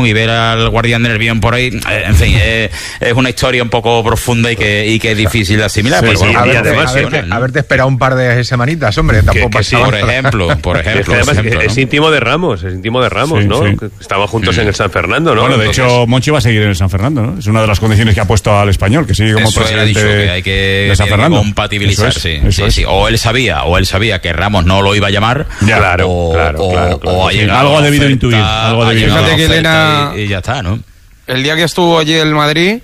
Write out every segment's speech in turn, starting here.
y ver al guardián del Nervión por ahí, en fin, es una historia un poco profunda y que es difícil de asimilar. Sí, pero sí, bueno, haberte esperado un par de semanitas, hombre, tampoco sí, por ejemplo. Es íntimo de Ramos, sí, ¿no? Sí. Estamos juntos en el San Fernando, ¿no? Bueno, de hecho, Monchi va a seguir en el San Fernando, ¿no? Es una de las condiciones que ha puesto al Español, que sigue como presidente que hay que de San Fernando. Compatibilizar, sí. O él sabía que Ramos no lo iba a llamar, claro. O ha llegado algo ha debido intuir, Fíjate que Elena, y ya está, ¿no? El día que estuvo allí en Madrid,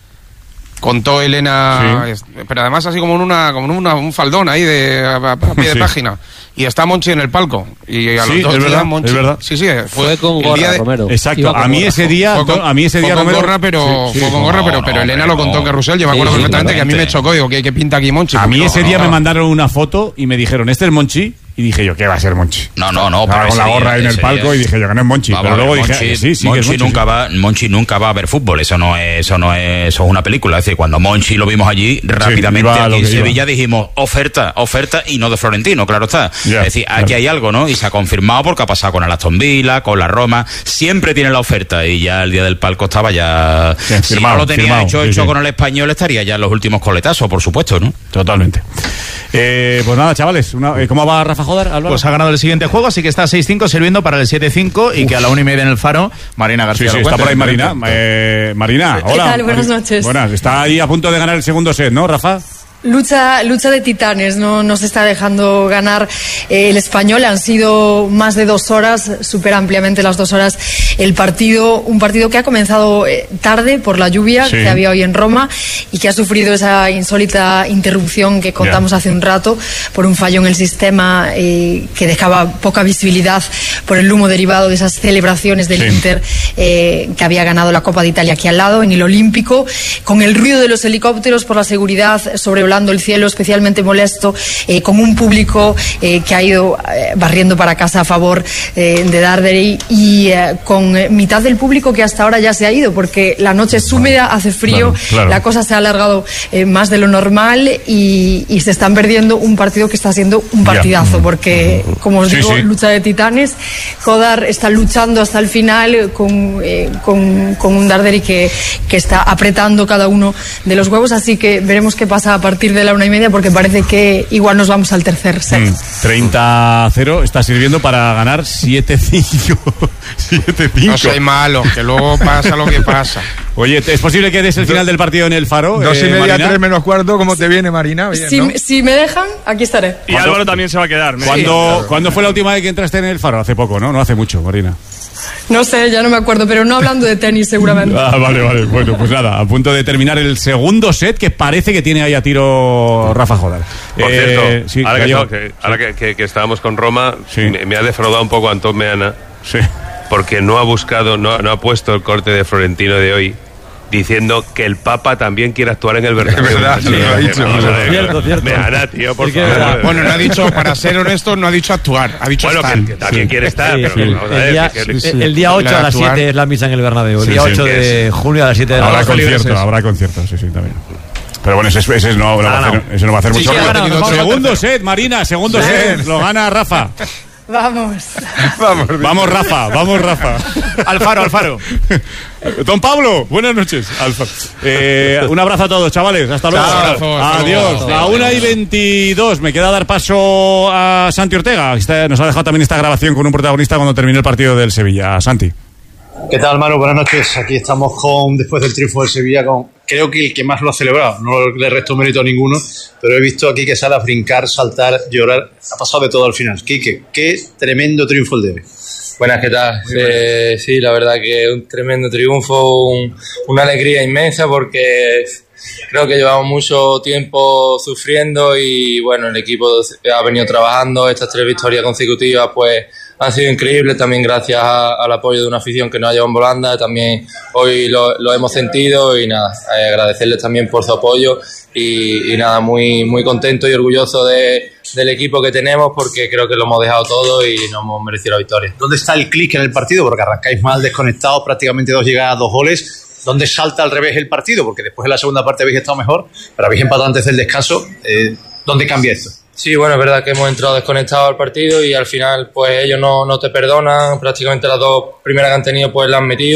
contó Elena, pero además así como un faldón ahí a pie de página. Y está Monchi en el palco. Y a los 2 días Monchi. Es verdad. Sí, fue con gorra, Romero. Exacto. A mí ese día Romero. Fue con gorra, pero Elena lo contó en Carrusel. Yo me acuerdo perfectamente que a mí me chocó. Digo, ¿qué pinta aquí Monchi? A mí ese día me mandaron una foto y me dijeron, ¿este es Monchi? Y dije yo, ¿qué va a ser Monchi? No. Estaba con la gorra en el palco y dije yo, que no es Monchi. Pero luego dije, sí, Monchi nunca va a ver fútbol. Eso es una película. Es decir, cuando Monchi lo vimos allí, rápidamente aquí en Sevilla dijimos, oferta, y no de Florentino, claro está. Ya, es decir, aquí hay algo, ¿no? Y se ha confirmado porque ha pasado con el Aston Villa, con la Roma. Siempre tiene la oferta y ya el día del palco estaba ya... Si no lo tenía hecho con el Español, estaría ya en los últimos coletazos, por supuesto, ¿no? Totalmente. Pues nada, chavales, ¿cómo va Rafa Joder, Álvaro? Pues ha ganado el siguiente juego, así que está 6-5 sirviendo para el 7-5 y que a la 1:30 en el Faro, Marina García. Sí, está por ahí Marina. Marina, hola. ¿Qué tal? Buenas noches. Buenas, está ahí a punto de ganar el segundo set, ¿no, Rafa? Lucha de titanes, no se está dejando ganar el Español. Han sido más de 2 horas, supera ampliamente las 2 horas el partido, un partido que ha comenzado tarde por la lluvia que había hoy en Roma y que ha sufrido esa insólita interrupción que contamos hace un rato por un fallo en el sistema que dejaba poca visibilidad por el humo derivado de esas celebraciones del Inter que había ganado la Copa de Italia aquí al lado, en el Olímpico, con el ruido de los helicópteros por la seguridad sobrevolando el cielo, especialmente molesto, con un público que ha ido barriendo para casa a favor de Darderi y con mitad del público que hasta ahora ya se ha ido porque la noche es húmeda, hace frío, la cosa se ha alargado más de lo normal y se están perdiendo un partido que está siendo un partidazo porque, como os digo, lucha de titanes. Kodar está luchando hasta el final con un Darderi que está apretando cada uno de los huevos, así que veremos qué pasa a partir de la 1:30 porque parece que igual nos vamos al tercer set. 30-0 está sirviendo para ganar 7-5. 7-5. No soy malo, que luego pasa lo que pasa. Oye, ¿es posible que des el final del partido en el Faro? 2:30, Marina? 3 menos cuarto, ¿cómo te viene, Marina? Bien, ¿no? Si me dejan, aquí estaré. Y Álvaro también se va a quedar. ¿Cuándo fue la última vez que entraste en el Faro? Hace poco, ¿no? No hace mucho, Marina. No sé, ya no me acuerdo, pero no hablando de tenis seguramente. Vale. Bueno, pues nada, a punto de terminar el segundo set que parece que tiene ahí a tiro Rafa Joder. Por cierto, ahora que estábamos con Roma, me ha defraudado un poco Antón Meana. Sí. Porque no ha puesto el corte de Florentino de hoy diciendo que el Papa también quiere actuar en el Bernabéu. Es verdad, lo ha dicho. Cierto. Meana, tío, por favor. Bueno, no ha dicho, para ser honesto, no ha dicho actuar, ha dicho estar. Que también quiere estar. El día 8 a las 7 es la misa en el Bernabéu. El día 8 de junio a las 7 de la noche. Habrá concierto, sí, también. Pero bueno, ese no va a hacer mucho ruido. Segundo set, Marina, segundo set. Lo gana Rafa. Vamos, Rafa. Al Faro. Don Pablo, buenas noches. Un abrazo a todos, chavales. Hasta luego. Adiós. La 1:22. Me queda dar paso a Santi Ortega. Nos ha dejado también esta grabación con un protagonista cuando terminó el partido del Sevilla. Santi. ¿Qué tal, Manu? Buenas noches. Aquí estamos después del triunfo del Sevilla, creo que el que más lo ha celebrado. No le resto mérito a ninguno, pero he visto aquí que sale a brincar, saltar, llorar. Ha pasado de todo al final. Quique, qué tremendo triunfo el de hoy. Buenas, ¿qué tal? Sí, la verdad que un tremendo triunfo, una alegría inmensa porque creo que llevamos mucho tiempo sufriendo y bueno, el equipo ha venido trabajando. Estas 3 victorias consecutivas pues han sido increíbles, también gracias al apoyo de una afición que nos ha llevado en volanda. También hoy lo hemos sentido y nada, agradecerles también por su apoyo y nada, muy contento y orgulloso del equipo que tenemos porque creo que lo hemos dejado todo y nos hemos merecido la victoria. ¿Dónde está el clic en el partido? Porque arrancáis mal, desconectados, prácticamente 2 llegadas, 2 goles. ¿Dónde salta al revés el partido? Porque después en la segunda parte habéis estado mejor, pero habéis empatado antes del descanso. ¿Dónde cambia esto? Sí, bueno, es verdad que hemos entrado desconectados al partido y al final pues ellos no te perdonan, prácticamente las 2 primeras que han tenido pues las han metido.